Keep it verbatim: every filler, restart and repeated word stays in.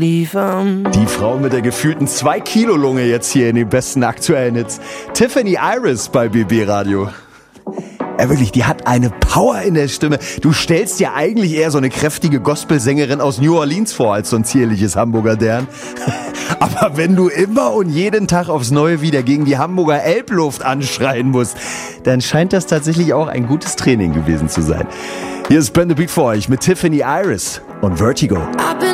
liefern. Die Frau mit der gefühlten zwei Kilo Lunge jetzt hier in den besten aktuellen Hits. Tiffany Iris bei B B Radio. Ja, wirklich, die hat eine Power in der Stimme. Du stellst dir eigentlich eher so eine kräftige Gospelsängerin aus New Orleans vor, als so ein zierliches Hamburger Dern. Aber wenn du immer und jeden Tag aufs Neue wieder gegen die Hamburger Elbluft anschreien musst, dann scheint das tatsächlich auch ein gutes Training gewesen zu sein. Hier ist Ben the Beat für euch mit Tiffany Iris und Vertigo. I've been